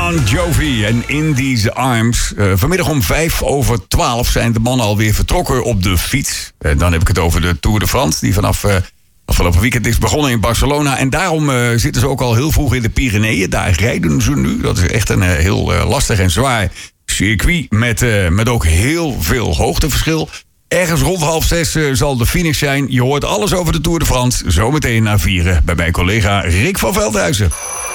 Bon Jovi en In These Arms. Vanmiddag om 11:05 zijn de mannen alweer vertrokken op de fiets. Dan heb ik het over de Tour de France, die vanaf afgelopen weekend is begonnen in Barcelona. En daarom zitten ze ook al heel vroeg in de Pyreneeën. Daar rijden ze nu. Dat is echt een heel lastig en zwaar circuit met ook heel veel hoogteverschil. Ergens rond 5:30 zal de finish zijn. Je hoort alles over de Tour de France zometeen na 4 bij mijn collega Rick van Veldhuizen.